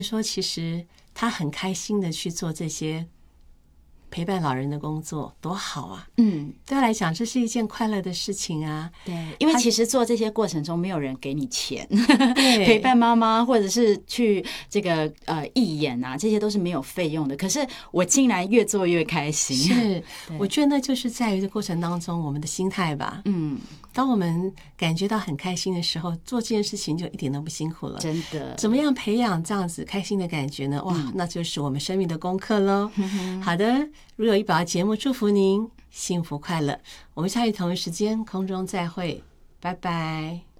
说其实他很开心的去做这些陪伴老人的工作，多好啊！对他来讲，这是一件快乐的事情啊。 对，因为其实做这些过程中，没有人给你钱， 对， 陪伴妈妈或者是去这个义演啊，这些都是没有费用的。可是我竟然越做越开心。 是，我觉得那就是在于这过程当中我们的心态吧。当我们感觉到很开心的时候，做这件事情就一点都不辛苦了。 真的， 怎么样培养这样子开心的感觉呢？哇，那就是我们生命的功课咯。好的，如有一宝节目祝福您幸福快乐。我们下一同一时间空中再会，拜拜。